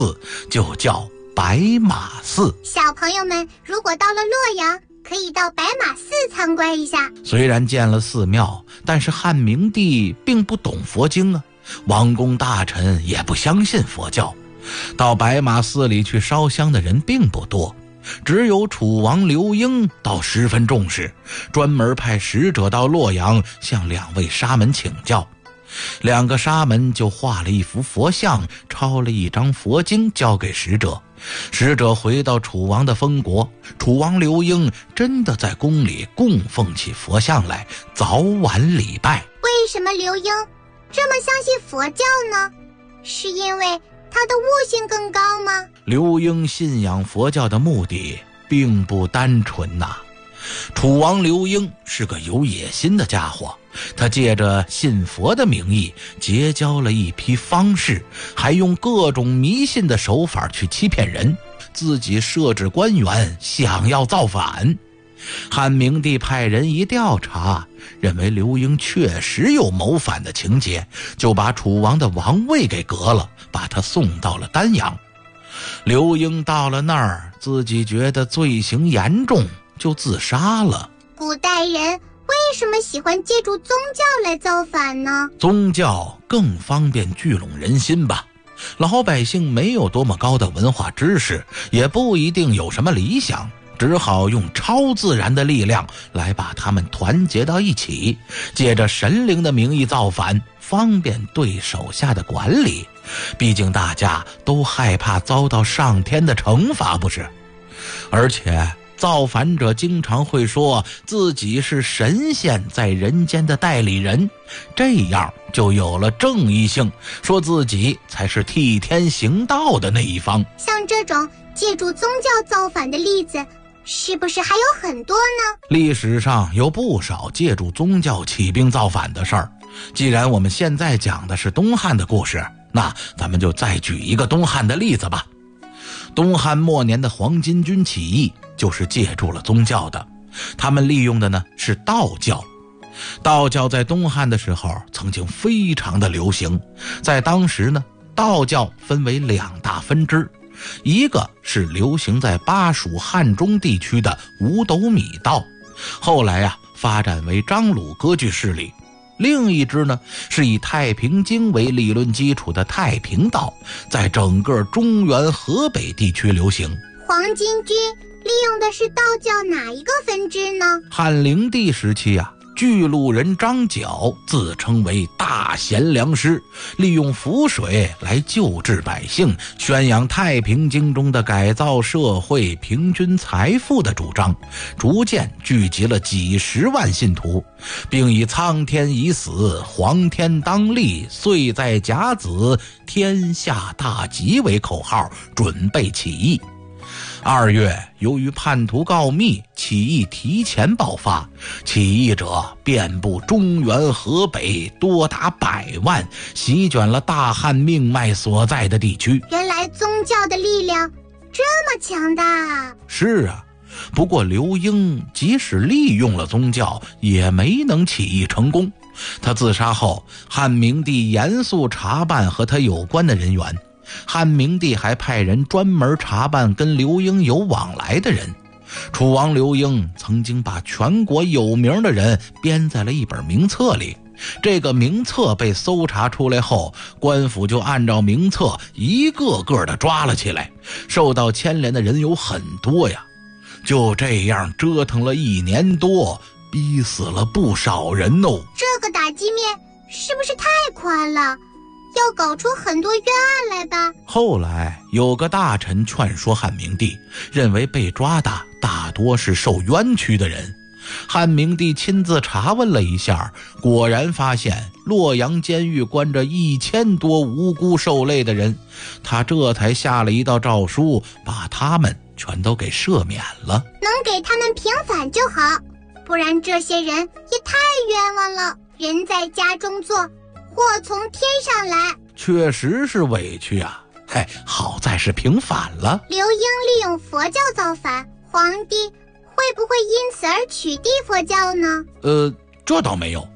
就叫白马寺。 小朋友们，如果到了洛阳，可以到白马寺参观一下。 虽然建了寺庙，但是汉明帝并不懂佛经啊，王公大臣也不相信佛教，到白马寺里去烧香的人并不多。只有楚王刘英倒十分重视，专门派使者到洛阳向2位沙门请教。2个沙门就画了一幅佛像，抄了一张佛经交给使者。使者回到楚王的封国，楚王刘英真的在宫里供奉起佛像来，早晚礼拜。 为什么刘英这么相信佛教呢？是因为他的悟性更高吗？ 刘英信仰佛教的目的并不单纯呐。楚王刘英是个有野心的家伙，他借着信佛的名义结交了一批方士，还用各种迷信的手法去欺骗人，自己设置官员，想要造反。汉明帝派人一调查，认为刘英确实有谋反的情节，就把楚王的王位给革了，把他送到了丹阳。刘英到了那儿，自己觉得罪行严重，就自杀了。 古代人为什么喜欢借助宗教来造反呢？ 宗教更方便聚拢人心吧。老百姓没有多么高的文化知识，也不一定有什么理想，只好用超自然的力量来把他们团结到一起，借着神灵的名义造反，方便对手下的管理。毕竟大家都害怕遭到上天的惩罚，不是？而且造反者经常会说自己是神仙在人间的代理人，这样就有了正义性，说自己才是替天行道的那一方。 像这种借助宗教造反的例子，是不是还有很多呢？ 历史上有不少借助宗教起兵造反的事儿。既然我们现在讲的是东汉的故事，那咱们就再举一个东汉的例子吧。东汉末年的黄巾军起义就是借助了宗教的，他们利用的呢是道教。道教在东汉的时候曾经非常的流行，在当时呢，道教分为2大分支，一个是流行在巴蜀汉中地区的五斗米道，后来发展为张鲁割据势力。另一支呢，是以太平经为理论基础的太平道，在整个中原河北地区流行。 黄巾军利用的是道教哪一个分支呢？ 汉灵帝时期巨鹿人张角自称为大贤良师，利用符水来救治百姓，宣扬太平经中的改造社会、平均财富的主张，逐渐聚集了几十万信徒，并以苍天已死，黄天当立，岁在甲子，天下大吉为口号，准备起义。2月，由于叛徒告密，起义提前爆发，起义者遍布中原河北，多达100万，席卷了大汉命脉所在的地区。 原来宗教的力量这么强大啊！ 是啊，不过刘英即使利用了宗教，也没能起义成功。他自杀后，汉明帝严肃查办和他有关的人员。汉明帝还派人专门查办跟刘英有往来的人。楚王刘英曾经把全国有名的人编在了一本名册里，这个名册被搜查出来后，官府就按照名册一个个的抓了起来，受到牵连的人有很多呀。就这样折腾了1年多，逼死了不少人哦。 这个打击面是不是太宽了？要搞出很多冤案来吧。 后来有个大臣劝说汉明帝，认为被抓的大多是受冤屈的人。汉明帝亲自查问了一下，果然发现洛阳监狱关着1000多无辜受累的人，他这才下了一道诏书，把他们全都给赦免了。 能给他们平反就好，不然这些人也太冤枉了。人在家中坐，祸从天上来， 确实是委屈啊。好在是平反了。 刘英利用佛教造反，皇帝会不会因此而取缔佛教呢？ 这倒没有。